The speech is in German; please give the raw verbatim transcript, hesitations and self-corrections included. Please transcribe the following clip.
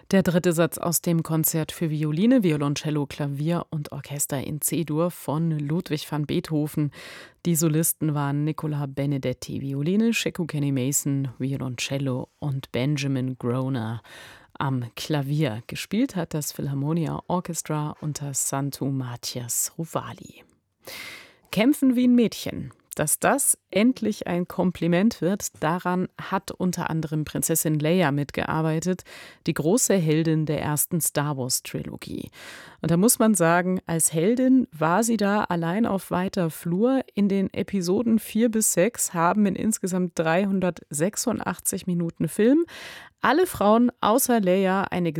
Der dritte Satz aus dem Konzert für Violine, Violoncello, Klavier und Orchester in C-Dur von Ludwig van Beethoven. Die Solisten waren Nicola Benedetti, Violine, Sheku Kenny Mason, Violoncello und Benjamin Groner am Klavier. Gespielt hat das Philharmonia Orchestra unter Santu Mathias Ruvali. Kämpfen wie ein Mädchen. Dass das endlich ein Kompliment wird, daran hat unter anderem Prinzessin Leia mitgearbeitet, die große Heldin der ersten Star-Wars-Trilogie. Und da muss man sagen, als Heldin war sie da allein auf weiter Flur. In den Episoden vier bis sechs haben in insgesamt dreihundertsechsundachtzig Minuten Film alle Frauen außer Leia eine